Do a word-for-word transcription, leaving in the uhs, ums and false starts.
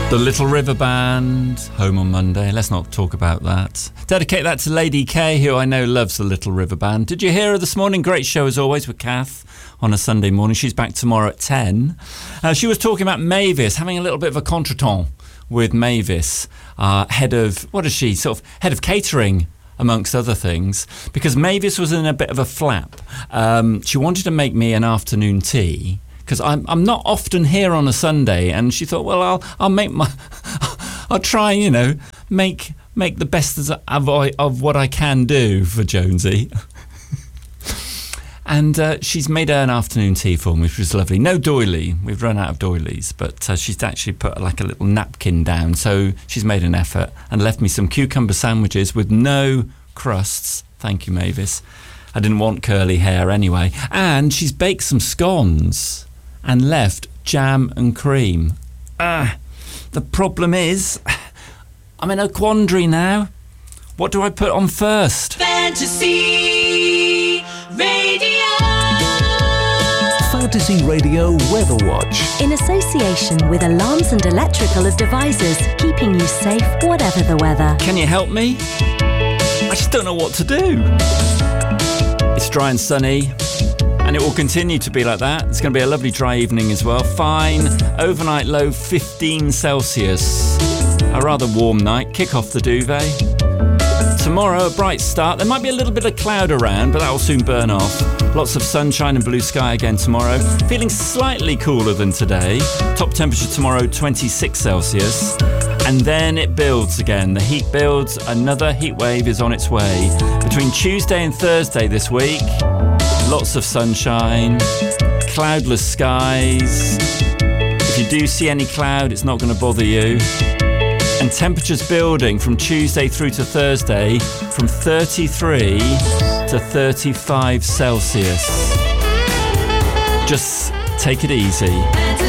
The Little River Band, Home on Monday. Let's not talk about that. Dedicate that to Lady K, who I know loves the Little River Band. Did you hear her this morning? Great show as always with Kath on a Sunday morning. She's back tomorrow at ten. Uh, she was talking about Mavis, having a little bit of a contretemps with Mavis, uh, head of, what is she, sort of head of catering, amongst other things, because Mavis was in a bit of a flap. Um, she wanted to make me an afternoon tea, because I'm I'm not often here on a Sunday, and she thought, well, I'll I'll make my I'll try, you know, make make the best of of what I can do for Jonesy. And uh, she's made her an afternoon tea for me, which was lovely. No doily, we've run out of doilies, but uh, she's actually put like a little napkin down, so she's made an effort and left me some cucumber sandwiches with no crusts. Thank you, Mavis. I didn't want curly hair anyway. And she's baked some scones and left jam and cream. Ah, the problem is, I'm in a quandary now. What do I put on first? Fantasy Radio. Fantasy Radio Weather Watch. In association with Alarms and Electrical Devices, keeping you safe whatever the weather. Can you help me? I just don't know what to do. It's dry and sunny, and it will continue to be like that. It's going to be a lovely dry evening as well. Fine. Overnight low fifteen Celsius. A rather warm night. Kick off the duvet. Tomorrow, a bright start. There might be a little bit of cloud around, but that will soon burn off. Lots of sunshine and blue sky again tomorrow. Feeling slightly cooler than today. Top temperature tomorrow, twenty-six Celsius. And then it builds again. The heat builds. Another heat wave is on its way. Between Tuesday and Thursday this week, lots of sunshine, cloudless skies. If you do see any cloud, it's not going to bother you. And temperatures building from Tuesday through to Thursday from thirty-three to thirty-five Celsius. Just take it easy.